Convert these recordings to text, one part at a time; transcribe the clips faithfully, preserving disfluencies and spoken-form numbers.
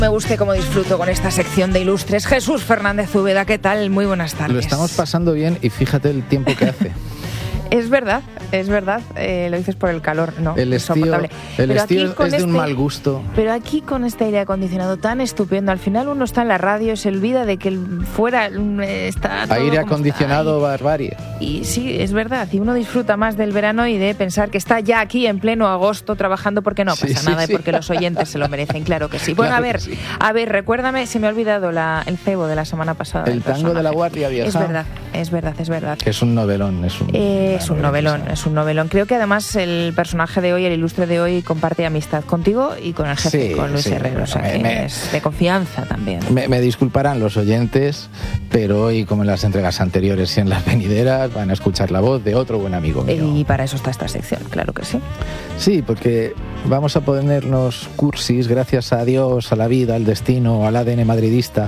Me gusta cómo disfruto con esta sección de ilustres. Jesús Fernández Úbeda, ¿qué tal? Muy buenas tardes. Lo estamos pasando bien y fíjate el tiempo que hace. Es verdad, es verdad, eh, lo dices por el calor, no, el estío, el pero estío es de este, un mal gusto. Pero aquí con este aire acondicionado tan estupendo, al final uno está en la radio y se olvida de que el fuera está todo aire acondicionado, está barbarie. Y sí, es verdad, y uno disfruta más del verano y de pensar que está ya aquí en pleno agosto trabajando porque no pasa sí, sí, nada sí. y porque los oyentes se lo merecen, claro que sí. Bueno, claro a ver, sí. a ver, recuérdame, se me ha olvidado la, el cebo de la semana pasada. El tango de la Guardia Vieja. Es verdad, es verdad, es verdad. Es un novelón, es un, eh, es un novelón, es un novelón. Creo que además el personaje de hoy, el ilustre de hoy, comparte amistad contigo y con el jefe, sí, con Luis sí, Herrero, o sea, me, que me, es de confianza también. Me, me disculparán los oyentes, pero hoy, como en las entregas anteriores y en las venideras, van a escuchar la voz de otro buen amigo mío. Y para eso está esta sección, claro que sí. Sí, porque vamos a ponernos cursis, gracias a Dios, a la vida, al destino, al A D N madridista.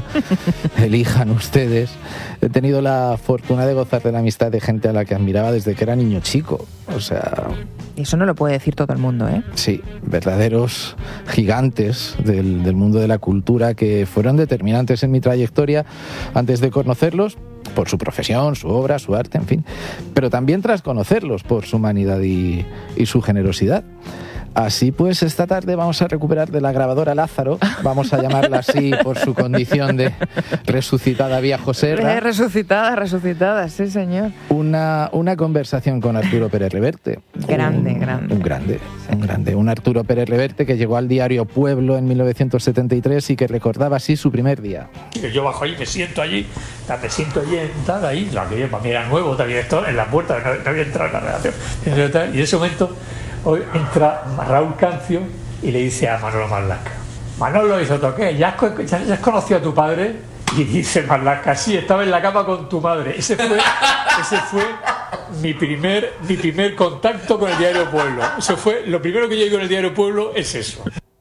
Elijan ustedes. He tenido la fortuna de gozar de la amistad de gente a la que admiraba desde que era niño chico. O sea... Y eso no lo puede decir todo el mundo, ¿eh? Sí, verdaderos gigantes del, del mundo de la cultura que fueron determinantes en mi trayectoria antes de conocerlos, por su profesión, su obra, su arte, en fin, pero también tras conocerlos por su humanidad y, y su generosidad. Así pues, esta tarde vamos a recuperar de la grabadora Lázaro, vamos a llamarla así por su condición de resucitada viejo serra. Resucitada, resucitada, sí señor. Una, una conversación con Arturo Pérez Reverte. Grande, un, grande. Un grande, sí. un grande. Un Arturo Pérez Reverte que llegó al diario Pueblo en mil novecientos setenta y tres y que recordaba así su primer día. Yo bajo allí, me siento allí, me siento allí, tal, ahí, la que para mí era nuevo, también esto, en la puerta, no, no había entrado en la redacción. Y en ese momento... Hoy entra Raúl Cancio y le dice a Manolo Marlaska: Manolo, hizo toque, ¿ya has, ya, ¿ya has conocido a tu padre? Y dice Marlaska: sí, estaba en la cama con tu madre. Ese fue, ese fue mi primer, mi primer contacto con el diario Pueblo. Eso fue lo primero que yo digo en el diario Pueblo, es eso.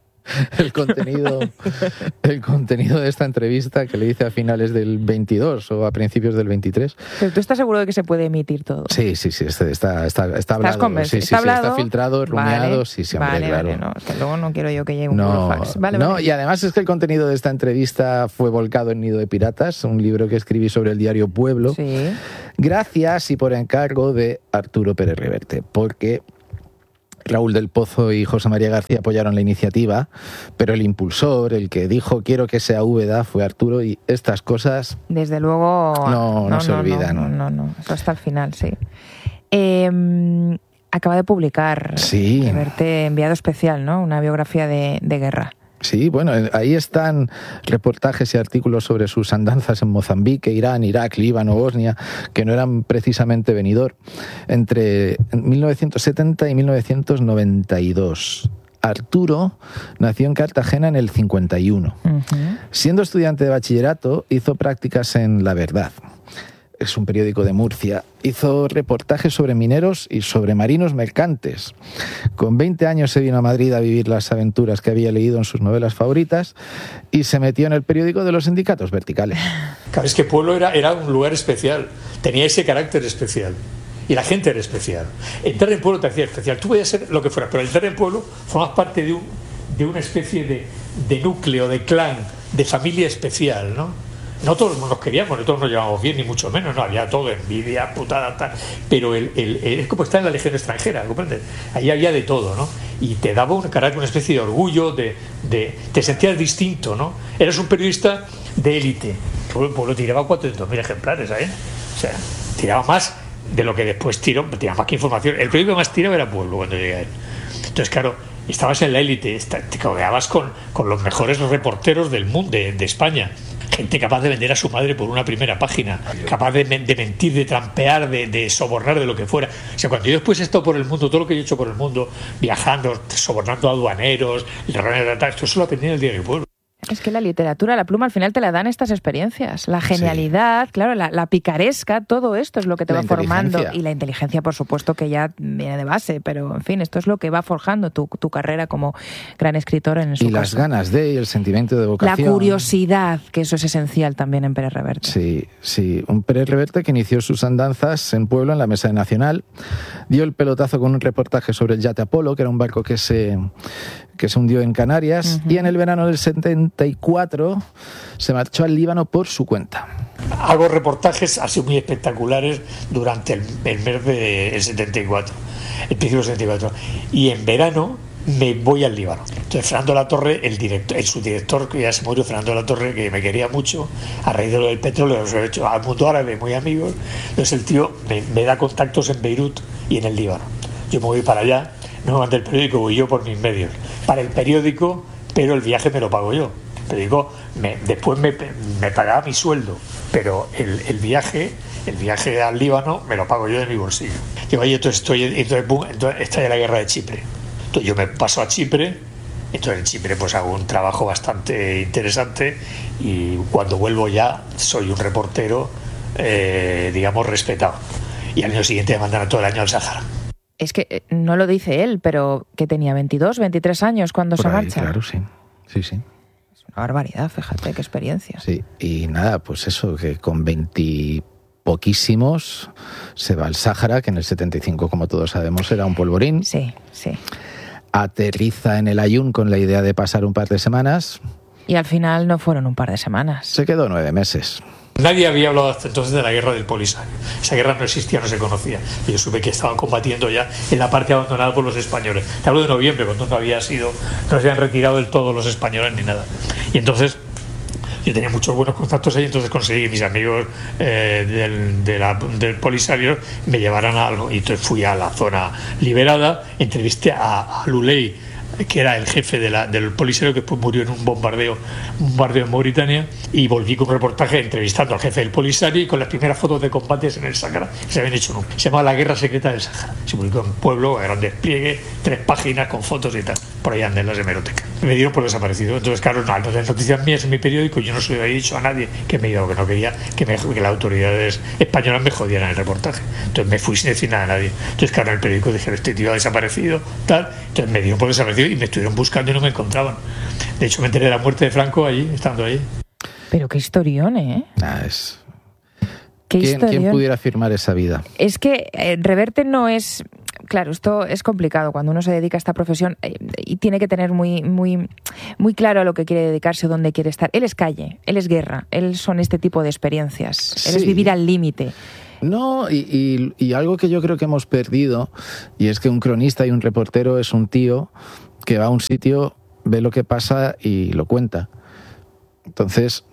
El contenido, el contenido de esta entrevista que le hice a finales del veintidós o a principios del veintitrés. Pero tú estás seguro de que se puede emitir todo. Sí, sí, sí, está, está, está, está hablado. ¿Estás sí, sí, ¿Está, sí, hablado? Está filtrado, rumiado, vale, sí, sí, hombre, vale, claro. Vale, no, es que luego no quiero yo que llegue un no, burofax. Vale, no, vale. Y además es que el contenido de esta entrevista fue volcado en Nido de Piratas, un libro que escribí sobre el diario Pueblo, sí. gracias y por encargo de Arturo Pérez Reverte, porque Raúl del Pozo y José María García apoyaron la iniciativa, pero el impulsor, el que dijo quiero que sea Úbeda, fue Arturo, y estas cosas desde luego no, no, no se no, olvidan. No, no, no, eso hasta el final, sí. Eh, acaba de publicar sí. Reverte enviado especial, ¿no? Una biografía de, de guerra. Sí, bueno, ahí están reportajes y artículos sobre sus andanzas en Mozambique, Irán, Irak, Líbano, Bosnia, que no eran precisamente venidor, entre mil novecientos setenta y mil novecientos noventa y dos. Arturo nació en Cartagena en el cincuenta y uno. Uh-huh. Siendo estudiante de bachillerato, hizo prácticas en La Verdad. Es un periódico de Murcia. Hizo reportajes sobre mineros y sobre marinos mercantes. Con veinte años se vino a Madrid a vivir las aventuras que había leído en sus novelas favoritas y se metió en el periódico de los sindicatos verticales. Claro, es que Pueblo era, era un lugar especial, tenía ese carácter especial. Y la gente era especial. Entrar en Pueblo te hacía especial. Tú podías ser lo que fueras, pero entrar en Pueblo formas parte de, un, de una especie de, de núcleo, de clan, de familia especial, ¿no? No todos nos queríamos, no todos nos llevábamos bien, ni mucho menos, no había todo, envidia, putada, tal. Pero el, el, el, es como estar en la Legión extranjera, ¿comprendes? Ahí había de todo, ¿no? Y te daba un carácter, una especie de orgullo, de, de, te sentías distinto, ¿no? Eras un periodista de élite. El pueblo tiraba cuatrocientos mil ejemplares, ¿eh? O sea, tiraba más de lo que después tiró, tiraba más que información. El periódico más tirado era Pueblo cuando llegué a él. Entonces, claro, estabas en la élite, te codeabas con, con los mejores reporteros del mundo, de, de España. Gente capaz de vender a su madre por una primera página, capaz de, de mentir, de trampear, de, de sobornar, de lo que fuera. O sea, cuando yo después he estado por el mundo, todo lo que yo he hecho por el mundo, viajando, sobornando a aduaneros, esto eso lo aprendí en el diario Pueblo. Es que la literatura, la pluma, al final te la dan estas experiencias. La genialidad, sí. claro, la, la picaresca, todo esto es lo que te la va formando. Y la inteligencia, por supuesto, que ya viene de base, pero, en fin, esto es lo que va forjando tu, tu carrera como gran escritor en su Y caso. las ganas de, y el sentimiento de vocación. La curiosidad, que eso es esencial también en Pérez Reverte. Sí, sí. Un Pérez Reverte que inició sus andanzas en Pueblo, en la Mesa de Nacional. Dio el pelotazo con un reportaje sobre el yate Apolo, que era un barco que se... que se hundió en Canarias, uh-huh. y en el verano del setenta y cuatro se marchó al Líbano por su cuenta. Hago reportajes así muy espectaculares durante el, el mes del setenta y cuatro, el principio del setenta y cuatro, y en verano me voy al Líbano. Entonces Fernando Latorre, el director, el subdirector, que ya se murió, Fernando Latorre, que me quería mucho a raíz de lo del petróleo, los he hecho al mundo árabe, muy amigos. Entonces el tío me, me da contactos en Beirut y en el Líbano. Yo me voy para allá, no me manda el periódico, voy yo por mis medios. Para el periódico, pero el viaje me lo pago yo. El periódico me, después me, me pagaba mi sueldo, pero el, el viaje el viaje al Líbano me lo pago yo de mi bolsillo. Digo, oye, entonces estoy, entonces, boom, entonces está ya la guerra de Chipre. Entonces yo me paso a Chipre, entonces en Chipre pues hago un trabajo bastante interesante y cuando vuelvo ya soy un reportero, eh, digamos, respetado. Y al año siguiente me mandan a todo el año al Sáhara. Es que no lo dice él, pero que tenía veintidós, veintitrés años cuando Por se ahí, marcha. Claro, sí. Sí, sí. Es una barbaridad, fíjate, qué experiencia. Sí, y nada, pues eso, que con veinte poquísimos se va al Sáhara, que en el setenta y cinco, como todos sabemos, era un polvorín. Sí, sí. Aterriza en el Aaiún con la idea de pasar un par de semanas. Y al final no fueron un par de semanas. Se quedó nueve meses. Nadie había hablado hasta entonces de la guerra del Polisario. Esa guerra no existía, no se conocía. Yo supe que estaban combatiendo ya en la parte abandonada por los españoles. Te hablo de noviembre, cuando no había sido, no se habían retirado del todo los españoles ni nada. Y entonces yo tenía muchos buenos contactos ahí, entonces conseguí que mis amigos eh, del, de la, del Polisario me llevaran a algo. Y entonces fui a la zona liberada, entrevisté a, a Luley, que era el jefe de la, del Polisario, que después murió en un bombardeo, un bombardeo en Mauritania, y volví con un reportaje entrevistando al jefe del Polisario y con las primeras fotos de combates en el Sáhara que se habían hecho nunca. Se llamaba La Guerra Secreta del Sáhara. Se publicó en Pueblo, a gran despliegue, tres páginas con fotos y tal. Por ahí andan en las hemerotecas. Me dieron por desaparecido. Entonces, claro, no, no hay noticias mías en mi periódico, yo no se lo había dicho a nadie que me iba, que no quería que, me, que las autoridades españolas me jodieran el reportaje. Entonces me fui sin decir nada a nadie. Entonces, claro, en el periódico dijeron, este tío ha desaparecido, tal. Entonces me dieron por desaparecido y me estuvieron buscando y no me encontraban. De hecho, me enteré de la muerte de Franco allí, estando allí. Pero qué historión, ¿eh? Ah, es... ¿Qué ¿Quién, historión? ¿Quién pudiera firmar esa vida? Es que eh, Reverte no es... Claro, esto es complicado cuando uno se dedica a esta profesión eh, y tiene que tener muy, muy, muy claro a lo que quiere dedicarse o dónde quiere estar. Él es calle, él es guerra, él son este tipo de experiencias, sí. Él es vivir al límite. No, y, y, y algo que yo creo que hemos perdido, y es que un cronista y un reportero es un tío que va a un sitio, ve lo que pasa y lo cuenta. Entonces,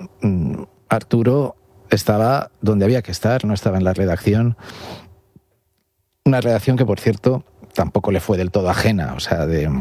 Arturo estaba donde había que estar, no estaba en la redacción. Una redacción que, por cierto, tampoco le fue del todo ajena, o sea, de,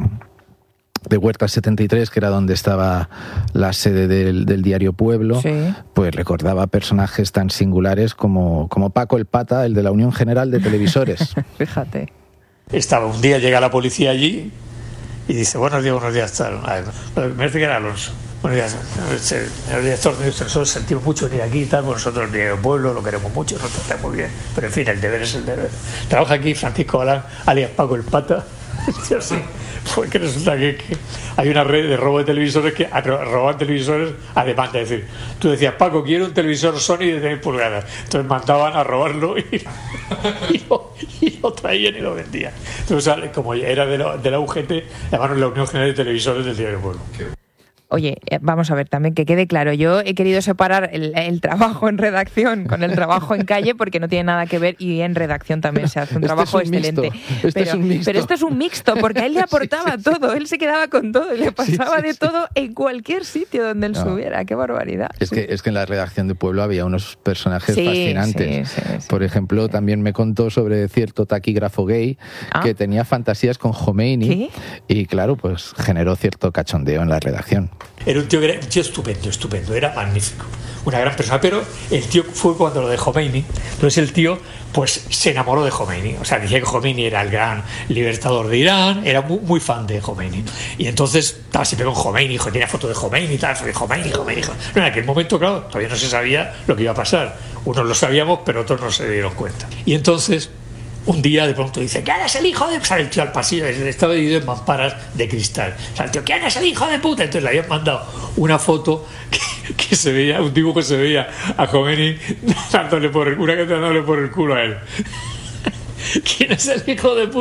de Huerta setenta y tres, que era donde estaba la sede del, del diario Pueblo, sí. Pues recordaba personajes tan singulares como, como Paco el Pata, el de la Unión General de Televisores. Fíjate. Estaba un día, llega la policía allí y dice, buenos días, buenos días, tal. Me parece que era Alonso. Buenos días, el director, nosotros sentimos mucho venir aquí y tal, nosotros el diario Pueblo lo queremos mucho, nos tratamos bien, pero en fin, el deber es el deber. Trabaja aquí Francisco Galán, alias Paco el Pata. Sí, porque resulta que, que hay una red de robo de televisores que roban televisores a demanda. Es decir, tú decías, Paco, quiero un televisor Sony de diez pulgadas. Entonces mandaban a robarlo y, y, lo, y lo traían y lo vendían. Entonces, como era de la, de la U G T, llamaron la Unión General de Televisores del Diario Pueblo. Oye, vamos a ver, también que quede claro, yo he querido separar el, el trabajo en redacción con el trabajo en calle porque no tiene nada que ver y en redacción también se hace un este trabajo es un excelente. Este pero, es un mixto. pero esto es un mixto porque a él le aportaba sí, sí, todo, él se quedaba con todo y le pasaba sí, sí, de sí. todo en cualquier sitio donde él no. subiera. ¡Qué barbaridad! Es, sí. que, es que en la redacción de Pueblo había unos personajes sí, fascinantes. Sí, sí, sí, Por ejemplo, sí. también me contó sobre cierto taquígrafo gay ¿Ah? que tenía fantasías con Khomeini. ¿Qué? Y claro, pues generó cierto cachondeo en la redacción. Era un tío, un tío estupendo, estupendo, era magnífico, una gran persona, pero el tío fue cuando lo de Khomeini, entonces el tío pues se enamoró de Khomeini, o sea, decía que Khomeini era el gran libertador de Irán, era muy, muy fan de Khomeini, y entonces estaba siempre con Khomeini, tenía fotos de Khomeini y tal, Khomeini, Khomeini, no, en aquel momento, claro, todavía no se sabía lo que iba a pasar, unos lo sabíamos, pero otros no se dieron cuenta, y entonces un día de pronto dice, ¿quién es el hijo de...? Sale el tío al pasillo, estaba dividido en mamparas de cristal. Sale el tío, ¿quién es el hijo de puta? Entonces le habían mandado una foto que, que se veía, un dibujo que se veía a Khomeini dándole por el, una que dándole por el culo a él. ¿Quién es el hijo de puta?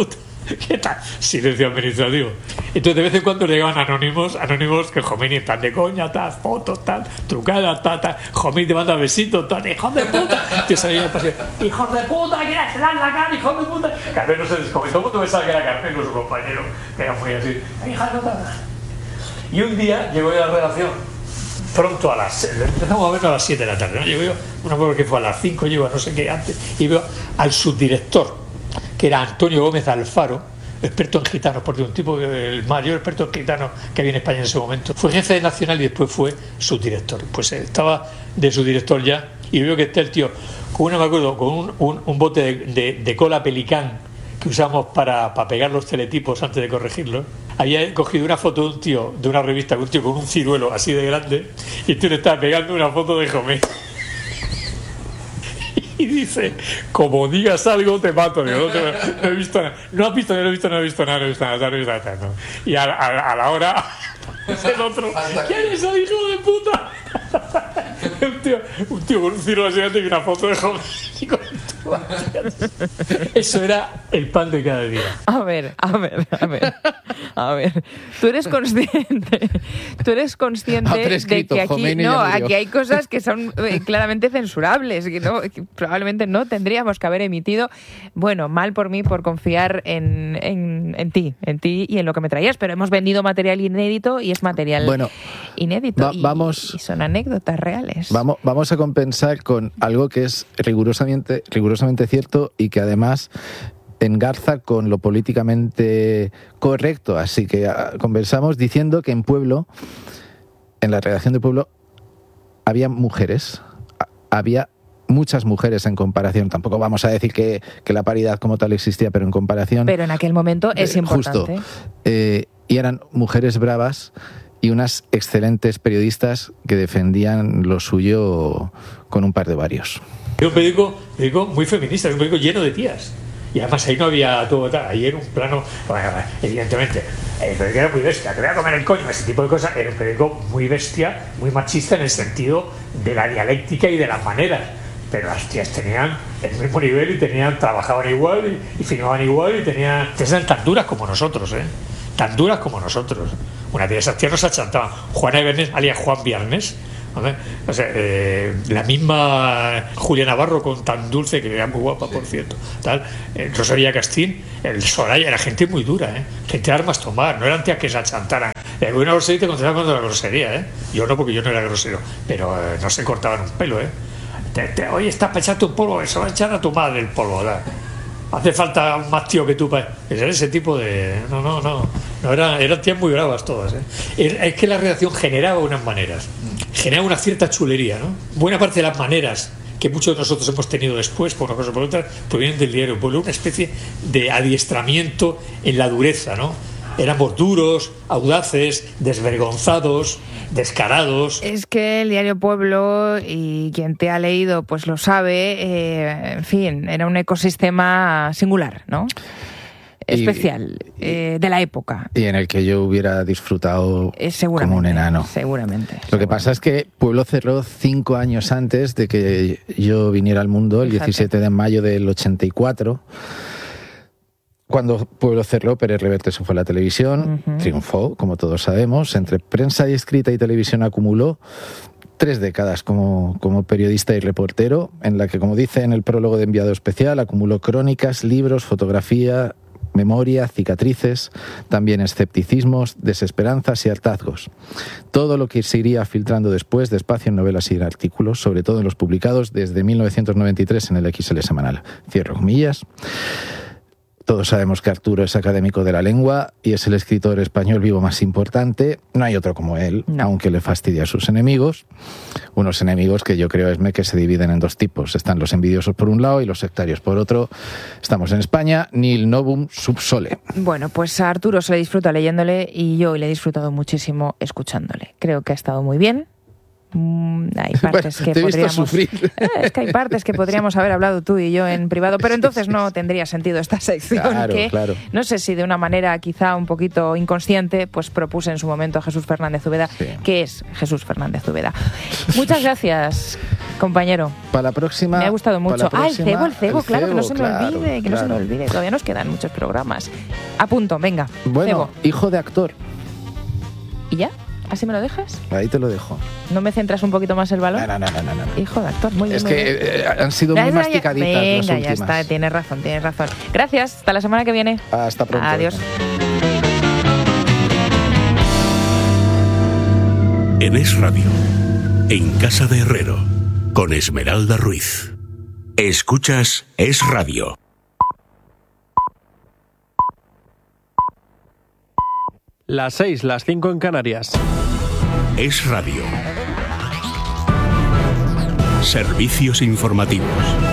¿Qué tal? Silencio administrativo. Entonces de vez en cuando llegaban anónimos, anónimos que Joménez están de coña, tal, fotos, tal, trucadas, tal, tal, Joménez te manda besitos, tal, hijos de puta. Te salía el paseo, hijos de puta, que se dan la cara, hijos de puta. Carmelo se descomió, todo el mundo pensaba que era Carmelo, su compañero, que era muy así, hija de puta. Y un día llegó yo a la redacción, pronto a las, empezamos a verlo a las siete de la tarde, ¿no? Llego yo, no me acuerdo que fue a las cinco, llego a no sé qué antes, y veo al subdirector, que era Antonio Gómez Alfaro, experto en gitanos, porque un tipo, el mayor experto en gitanos que había en España en ese momento. Fue jefe de Nacional y después fue subdirector. Pues estaba de subdirector ya, y veo que está el tío con una, me acuerdo, con un, un, un bote de, de, de cola pelicán que usamos para, para pegar los teletipos antes de corregirlos. Había cogido una foto de un tío, de una revista, de un tío con un ciruelo así de grande, y el tío le estaba pegando una foto de Jomé. Y dice, como digas algo te mato. Digo, no, te, no he visto nada. No has visto, no he visto, no he visto nada, no he visto nada, no he visto nada. No. Y a, a, a la hora, el otro, ¿quién es el hijo de puta? Un tío, un tío con un ciruelo así grande y una foto de joven. Eso era el pan de cada día. A ver, a ver, a ver, a ver. Tú eres consciente, tú eres consciente de que aquí no, aquí hay cosas que son eh, claramente censurables, que, no, que probablemente no tendríamos que haber emitido. Bueno, mal por mí por confiar en, en, en ti, en ti y en lo que me traías, pero hemos vendido material inédito y es material bueno, inédito va, y, vamos, y son anécdotas reales. Vamos, vamos a compensar con algo que es rigurosamente, rigurosamente cierto y que además engarza con lo políticamente correcto. Así que conversamos diciendo que en Pueblo, en la redacción de Pueblo, había mujeres, había muchas mujeres en comparación. Tampoco vamos a decir que, que la paridad como tal existía, pero en comparación... Pero en aquel momento es eh, importante. Justo. Eh, y eran mujeres bravas y unas excelentes periodistas que defendían lo suyo con un par de varios. Era un periódico, periódico muy feminista, un periódico lleno de tías. Y además ahí no había todo tal, ahí era un plano, bueno, evidentemente, el periódico era muy bestia, te voy a comer el coño, ese tipo de cosas, era un periódico muy bestia, muy machista en el sentido de la dialéctica y de las maneras. Pero las tías tenían el mismo nivel y tenían, trabajaban igual y, y firmaban igual y tenían, eran tan duras como nosotros, ¿eh? Tan duras como nosotros. Una de esas tías nos achantaban. Juana Ibernes, alias Juan Viernes, o sea, eh, la misma Julia Navarro, con tan dulce, que era muy guapa, por cierto, tal, eh, Rosalía Castín, el Soraya, era gente muy dura, ¿eh? Gente de armas tomar, no eran tías que se achantaran. El gobierno grosería te contestaba contra la grosería, ¿eh? Yo no, porque yo no era grosero, pero eh, no se cortaban un pelo, ¿eh? Te, te, oye, estás para echarte un polvo, eso va a echar a tu madre el polvo, ¿verdad? Hace falta un más tío que tú para... Era ese tipo de... No, no, no. no eran, eran tías muy bravas todas, ¿eh? Es que la redacción generaba unas maneras. Generaba una cierta chulería, ¿no? Buena parte de las maneras que muchos de nosotros hemos tenido después, por una cosa o por otra, provienen del diario Pueblo. Una especie de adiestramiento en la dureza, ¿no? Éramos duros, audaces, desvergonzados, descarados. Es que el diario Pueblo, y quien te ha leído pues lo sabe, eh, en fin, era un ecosistema singular, ¿no? Especial, y, eh, de la época. Y en el que yo hubiera disfrutado eh, como un enano. Seguramente. Lo seguramente. que pasa es que Pueblo cerró cinco años antes de que yo viniera al mundo, el Fíjate. diecisiete de mayo del ochenta y cuatro. Cuando Pueblo cerró, Pérez Reverte se fue a la televisión, uh-huh. triunfó, como todos sabemos. Entre prensa y escrita y televisión acumuló tres décadas como, como periodista y reportero, en la que, como dice en el prólogo de Enviado Especial, acumuló crónicas, libros, fotografía, memoria, cicatrices, también escepticismos, desesperanzas y hartazgos. Todo lo que se iría filtrando después, despacio en novelas y en artículos, sobre todo en los publicados desde mil novecientos noventa y tres en el X L semanal. Cierro comillas. Todos sabemos que Arturo es académico de la lengua y es el escritor español vivo más importante. No hay otro como él, no. aunque le fastidia a sus enemigos. Unos enemigos que yo creo, Esme, que se dividen en dos tipos. Están los envidiosos por un lado y los sectarios por otro. Estamos en España, nil novum sub sole. Bueno, pues a Arturo se le disfruta leyéndole y yo le he disfrutado muchísimo escuchándole. Creo que ha estado muy bien. Mm, hay partes bueno, que podríamos eh, es que hay partes que podríamos haber hablado tú y yo en privado, pero entonces no tendría sentido esta sección claro, que claro. no sé si de una manera quizá un poquito inconsciente pues propuse en su momento a Jesús Fernández Úbeda, sí. que es Jesús Fernández Úbeda. Muchas gracias. Compañero. Para la próxima. Me ha gustado mucho. Ah, el cebo, el cebo, el claro, cebo, que no se me claro, olvide, que claro. no se me olvide. Todavía nos quedan muchos programas. A punto, venga. Bueno, cebo. hijo de actor. ¿Y ya? ¿Así me lo dejas? Ahí te lo dejo. ¿No me centras un poquito más el balón? No, no, no, no, no. Hijo de actor, muy bien. Es muy que bien. eh, han sido Ya, muy ya, ya. masticaditas Venga, las últimas. ya está, tienes razón, tienes razón. Gracias, hasta la semana que viene. Hasta pronto. Adiós. En Es Radio, en Casa de Herrero, con Esmeralda Ruiz. Escuchas Es Radio. Las seis, las cinco en Canarias. Es Radio. Servicios informativos.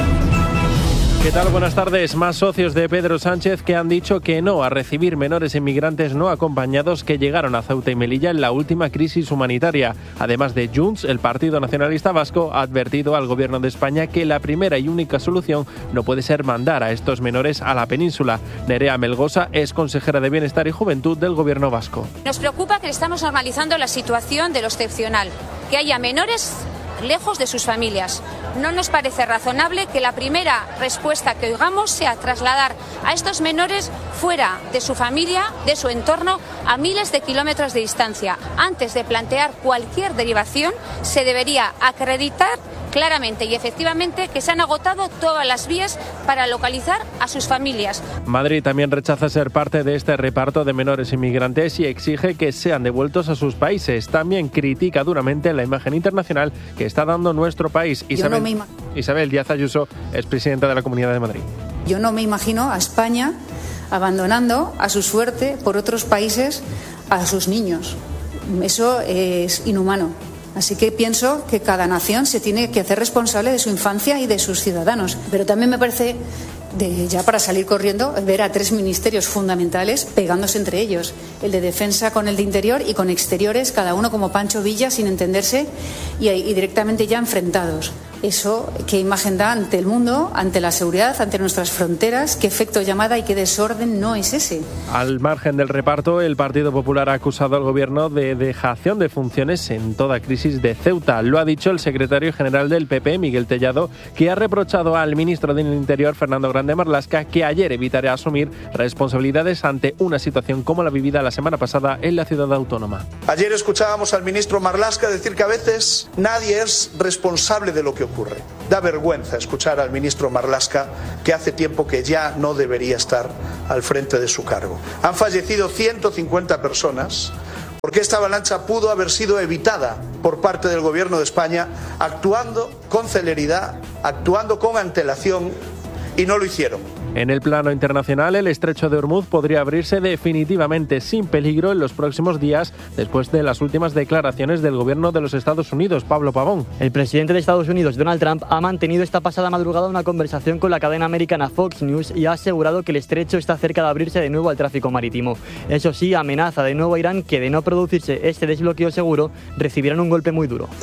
¿Qué tal? Buenas tardes. Más socios de Pedro Sánchez que han dicho que no a recibir menores inmigrantes no acompañados que llegaron a Ceuta y Melilla en la última crisis humanitaria. Además de Junts, el Partido Nacionalista Vasco ha advertido al Gobierno de España que la primera y única solución no puede ser mandar a estos menores a la península. Nerea Melgosa es consejera de Bienestar y Juventud del Gobierno vasco. Nos preocupa que estamos normalizando la situación de lo excepcional, que haya menores lejos de sus familias. No nos parece razonable que la primera respuesta que oigamos sea trasladar a estos menores fuera de su familia, de su entorno, a miles de kilómetros de distancia. Antes de plantear cualquier derivación, se debería acreditar claramente y efectivamente que se han agotado todas las vías para localizar a sus familias. Madrid también rechaza ser parte de este reparto de menores inmigrantes y exige que sean devueltos a sus países. También critica duramente la imagen internacional que está dando nuestro país. Isabel, no ima- Isabel Díaz Ayuso es presidenta de la Comunidad de Madrid. Yo no me imagino a España abandonando a su suerte por otros países a sus niños. Eso es inhumano. Así que pienso que cada nación se tiene que hacer responsable de su infancia y de sus ciudadanos. Pero también me parece, de, ya para salir corriendo, ver a tres ministerios fundamentales pegándose entre ellos. El de Defensa con el de Interior y con Exteriores, cada uno como Pancho Villa, sin entenderse y, y directamente ya enfrentados. Eso, ¿qué imagen da ante el mundo, ante la seguridad, ante nuestras fronteras? ¿Qué efecto llamada y qué desorden no es ese? Al margen del reparto, el Partido Popular ha acusado al Gobierno de dejación de funciones en toda crisis de Ceuta. Lo ha dicho el secretario general del P P, Miguel Tellado, que ha reprochado al ministro del Interior, Fernando Grande Marlaska, que ayer evitaría asumir responsabilidades ante una situación como la vivida la semana pasada en la ciudad autónoma. Ayer escuchábamos al ministro Marlaska decir que a veces nadie es responsable de lo que ocurre. Ocurre. Da vergüenza escuchar al ministro Marlaska, que hace tiempo que ya no debería estar al frente de su cargo. Han fallecido ciento cincuenta personas porque esta avalancha pudo haber sido evitada por parte del Gobierno de España, actuando con celeridad, actuando con antelación, y no lo hicieron. En el plano internacional, el estrecho de Hormuz podría abrirse definitivamente sin peligro en los próximos días después de las últimas declaraciones del gobierno de los Estados Unidos, Pablo Pavón. El presidente de Estados Unidos, Donald Trump, ha mantenido esta pasada madrugada una conversación con la cadena americana Fox News y ha asegurado que el estrecho está cerca de abrirse de nuevo al tráfico marítimo. Eso sí, amenaza de nuevo a Irán que, de no producirse este desbloqueo seguro, recibirán un golpe muy duro.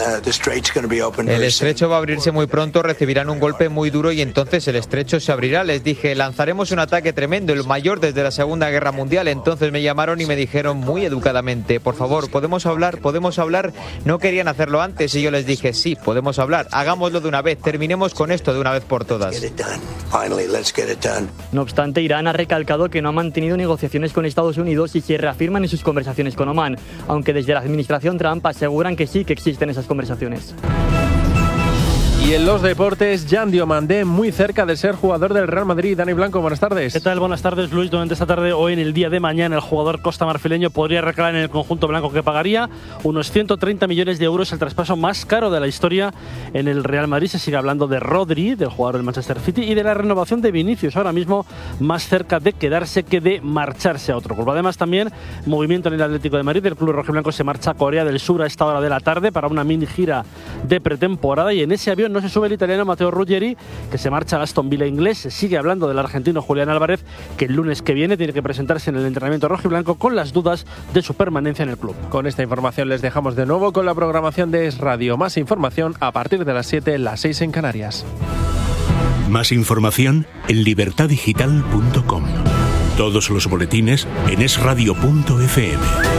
El estrecho va a abrirse muy pronto, recibirán un golpe muy duro y entonces el estrecho se abrirá. Les dije, lanzaremos un ataque tremendo, el mayor desde la Segunda Guerra Mundial. Entonces me llamaron y me dijeron muy educadamente, por favor, ¿podemos hablar? ¿Podemos hablar? No querían hacerlo antes y yo les dije, sí, podemos hablar, hagámoslo de una vez, terminemos con esto de una vez por todas. No obstante, Irán ha recalcado que no ha mantenido negociaciones con Estados Unidos y se reafirman en sus conversaciones con Omán, aunque desde la administración Trump aseguran que sí que existen esas conversaciones. Y en los deportes, Jan Diomandé, muy cerca de ser jugador del Real Madrid. Dani Blanco, buenas tardes. ¿Qué tal? Buenas tardes, Luis. Durante esta tarde o en el día de mañana, el jugador costamarfileño podría recalar en el conjunto blanco, que pagaría unos ciento treinta millones de euros, el traspaso más caro de la historia en el Real Madrid. Se sigue hablando de Rodri, del jugador del Manchester City, y de la renovación de Vinicius, ahora mismo más cerca de quedarse que de marcharse a otro club. Además, también movimiento en el Atlético de Madrid. El club rojiblanco se marcha a Corea del Sur a esta hora de la tarde para una mini gira de pretemporada, y en ese avión no se sube el italiano Matteo Ruggeri, que se marcha a Aston Villa inglés. Se sigue hablando del argentino Julián Álvarez, que el lunes que viene tiene que presentarse en el entrenamiento rojiblanco con las dudas de su permanencia en el club. Con esta información les dejamos de nuevo con la programación de Es Radio. Más información a partir de las siete, las seis en Canarias. Más información en libertad digital punto com. Todos los boletines en es radio punto efe eme.